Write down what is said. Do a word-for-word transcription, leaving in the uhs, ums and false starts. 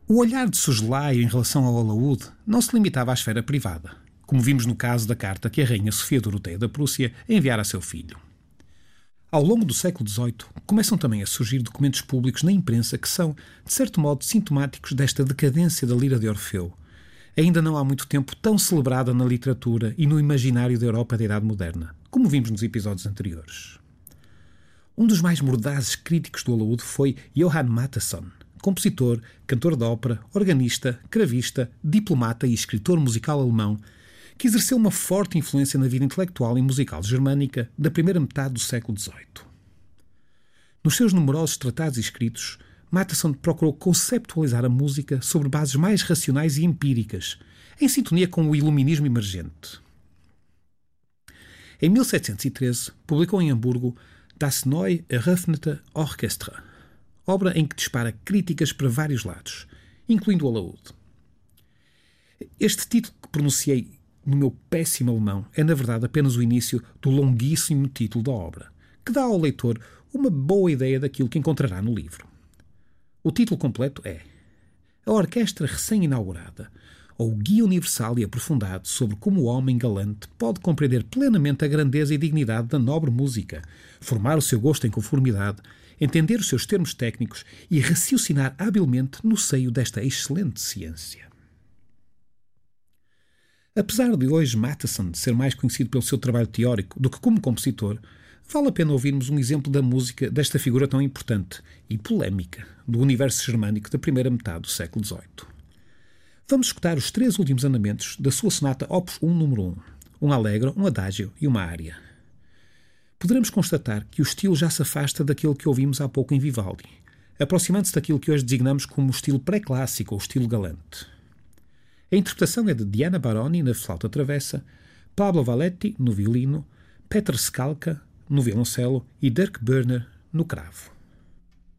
O olhar de soslaio em relação ao alaúde não se limitava à esfera privada, como vimos no caso da carta que a rainha Sofia Doroteia da Prússia enviara a seu filho. Ao longo do século dezoito, começam também a surgir documentos públicos na imprensa que são, de certo modo, sintomáticos desta decadência da lira de Orfeu, ainda não há muito tempo tão celebrada na literatura e no imaginário da Europa da Idade Moderna, como vimos nos episódios anteriores. Um dos mais mordazes críticos do alaúde foi Johann Mattheson, compositor, cantor de ópera, organista, cravista, diplomata e escritor musical alemão, que exerceu uma forte influência na vida intelectual e musical germânica da primeira metade do século dezoito. Nos seus numerosos tratados e escritos, Mattheson procurou conceptualizar a música sobre bases mais racionais e empíricas, em sintonia com o iluminismo emergente. Em mil setecentos e treze, publicou em Hamburgo Das Neu Eröffnete Orchestra, obra em que dispara críticas para vários lados, incluindo o alaúde. Este título que pronunciei no meu péssimo alemão é, na verdade, apenas o início do longuíssimo título da obra, que dá ao leitor uma boa ideia daquilo que encontrará no livro. O título completo é A Orquestra Recém-Inaugurada, ou Guia Universal e Aprofundado sobre como o homem galante pode compreender plenamente a grandeza e dignidade da nobre música, formar o seu gosto em conformidade, entender os seus termos técnicos e raciocinar habilmente no seio desta excelente ciência. Apesar de hoje Mattheson ser mais conhecido pelo seu trabalho teórico do que como compositor, vale a pena ouvirmos um exemplo da música desta figura tão importante e polémica do universo germânico da primeira metade do século dezoito. Vamos escutar os três últimos andamentos da sua sonata Opus um número um, um allegro, um adagio e uma ária. Poderemos constatar que o estilo já se afasta daquele que ouvimos há pouco em Vivaldi, aproximando-se daquilo que hoje designamos como o estilo pré-clássico ou estilo galante. A interpretação é de Diana Baroni na flauta travessa, Pablo Valetti no violino, Petr Skalka no violoncelo e Dirk Börner no cravo.